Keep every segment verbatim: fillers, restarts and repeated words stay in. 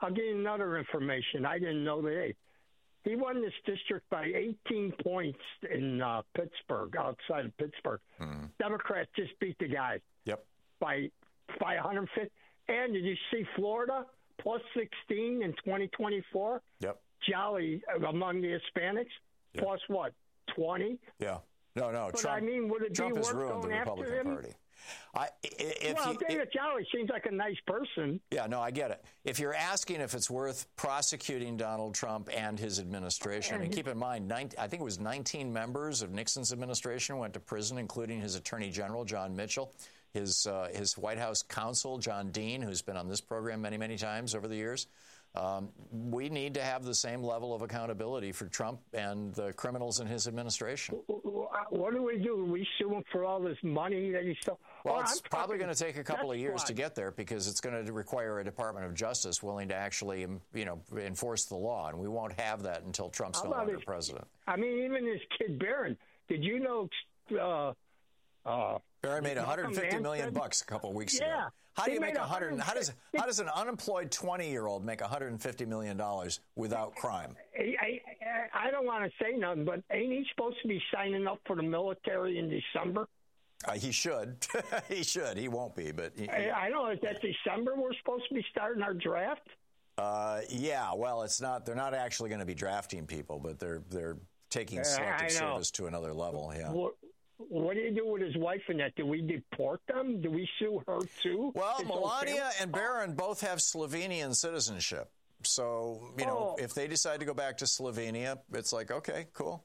I'll give you another information I didn't know today. He won this district by eighteen points in uh, Pittsburgh, outside of Pittsburgh. Mm-hmm. Democrats just beat the guy. Yep. By by one hundred fifty. And did you see Florida plus sixteen in twenty twenty-four? Yep. Jolly among the Hispanics yep. plus what twenty? Yeah. No, no. But Trump, I mean, would it Trump be has worth ruined the going Republican after him? Party. I, if well, you, David if, Jolly seems like a nice person. Yeah, no, I get it. If you're asking if it's worth prosecuting Donald Trump and his administration, I mean, keep in mind, nineteen, I think it was nineteen members of Nixon's administration went to prison, including his Attorney General, John Mitchell, his uh, his White House counsel, John Dean, who's been on this program many, many times over the years. Um, we need to have the same level of accountability for Trump and the criminals in his administration. What do we do? We sue him for all this money that he stole? Well, oh, it's I'm probably talking, going to take a couple of years fine. to get there because it's going to require a Department of Justice willing to actually, you know, enforce the law, and we won't have that until Trump's no longer his, president. I mean, even his kid Barron. Did you know? Uh, uh, Barron made one hundred fifty million bucks a couple of weeks yeah, ago. How do you make a hundred? How does how does an unemployed twenty-year-old make one hundred fifty million dollars without crime? I, I, I don't want to say nothing, but ain't he supposed to be signing up for the military in December? Uh, he should. he should. He won't be, but he, I, I know. Is that December we're supposed to be starting our draft? Uh, yeah. Well, it's not. They're not actually going to be drafting people, but they're they're taking selective service to another level. Yeah. What, what do you do with his wife and that? Do we deport them? Do we sue her too? Well, His Melania and Barron both have Slovenian citizenship. So, you know, oh. if they decide to go back to Slovenia, it's like, okay, cool.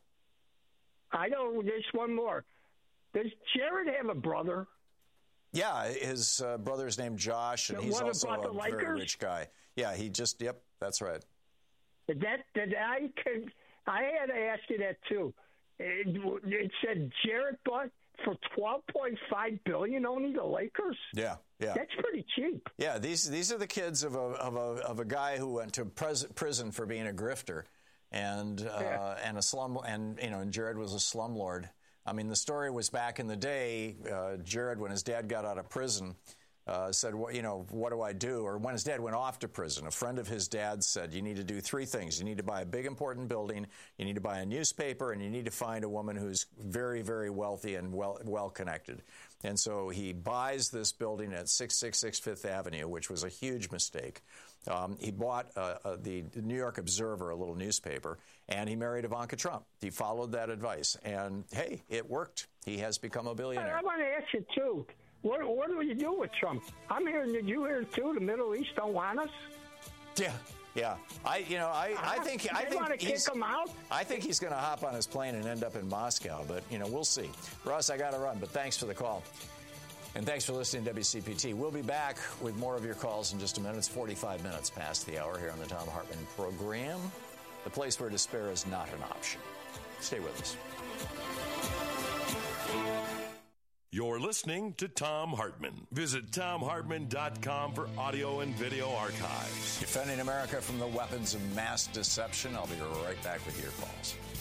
I know. There's one more. Does Jared have a brother? Yeah, his uh, brother's named Josh, and the he's also a very Lakers? rich guy. Yeah, he just, yep, that's right. Did that, did I, could, I had to ask you that too. It, it said Jared bought for twelve point five billion dollars only the Lakers? Yeah, yeah. That's pretty cheap. Yeah, these these are the kids of a of a of a guy who went to pres- prison for being a grifter, and uh, yeah. and a slum, and you know, and Jared was a slumlord. I mean, the story was back in the day. Uh, Jared, when his dad got out of prison, uh, said, "What you know? What do I do?" Or when his dad went off to prison, a friend of his dad said, "You need to do three things. You need to buy a big, important building. You need to buy a newspaper, and you need to find a woman who's very, very wealthy and well well connected." And so he buys this building at six six six Fifth Avenue, which was a huge mistake. Um, he bought uh, uh, the New York Observer, a little newspaper, and he married Ivanka Trump. He followed that advice, and hey, it worked. He has become a billionaire. I, I want to ask you too. What, what do you do with Trump? I'm hearing, did you hear too? The Middle East don't want us. Yeah, yeah. I, you know, I, I think, I think want to he's, kick him out. I think he's going to hop on his plane and end up in Moscow. But you know, we'll see. Russ, I got to run. But thanks for the call, and thanks for listening to W C P T. We'll be back with more of your calls in just a minute. It's forty-five minutes past the hour here on the Thom Hartmann program, the place where despair is not an option. Stay with us. You're listening to Thom Hartmann. Visit Thom Hartmann dot com for audio and video archives. Defending America from the weapons of mass deception. I'll be right back with your calls.